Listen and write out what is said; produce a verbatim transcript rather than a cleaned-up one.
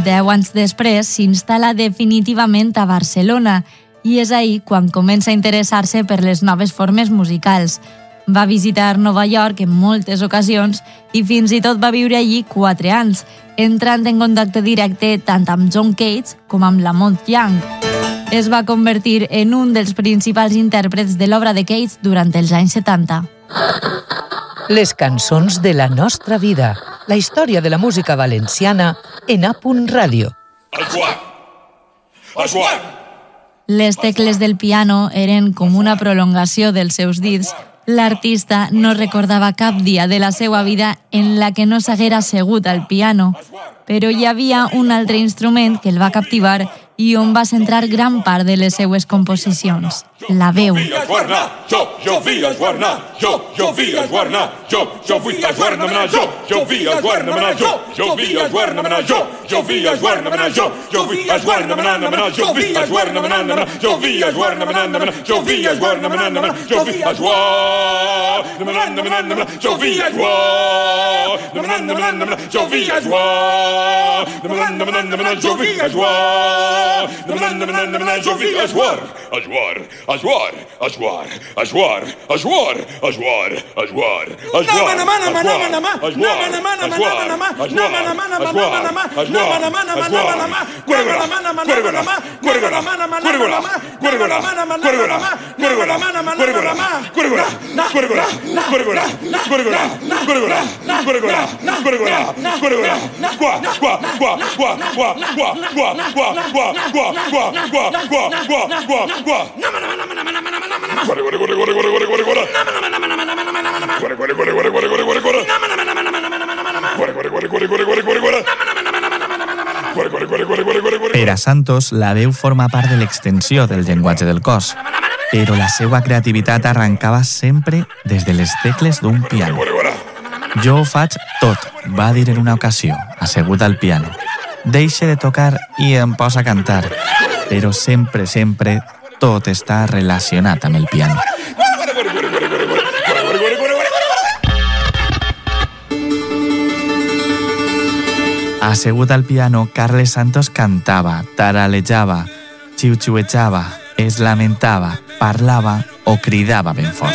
Deu anys després s'instal·la definitivament a Barcelona i és ahir quan comença a interessar-se per les noves formes musicals. Va visitar Nova York en moltes ocasions i fins i tot va viure allí quatre anys, entrant en contacte directe tant amb John Cage com amb Lamont Young. Es va convertir en un dels principals intèrprets de l'obra de Cage durant els anys setanta. Les cançons de la nostra vida, la història de la música valenciana en A Punt Ràdio. Les tecles del piano eren com una prolongació dels seus dits. L'artista no recordava cap dia de la seva vida en la que no s'haguera assegut al piano, però hi havia un altre instrument que el va captivar i on va centrar gran part de les seues composicions, la veu. Per a Santos, la veu forma part de l'extensió del llenguatge del cos, però la seva creativitat arrencava sempre des de les tecles d'un piano. Jo ho faig tot, va dir en una ocasió, assegut al piano. Deixe de tocar i em posa a cantar, però sempre, sempre, tot està relacionat amb el piano. Assegut al piano, Carles Santos cantava, taralejava, xiuxiuejava, es lamentava, parlava o cridava ben fort.